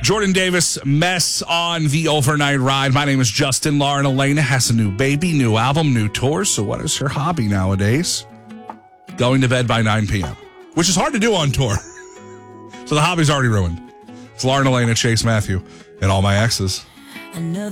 Jordan Davis, Mess on the overnight ride. My name is Justin. Lauren Elena has a new baby, new album, new tour. So what is her hobby nowadays? Going to bed by 9 p.m., which is hard to do on tour. So the hobby's already ruined. It's Lauren Elena, Chase Matthew, and all my exes.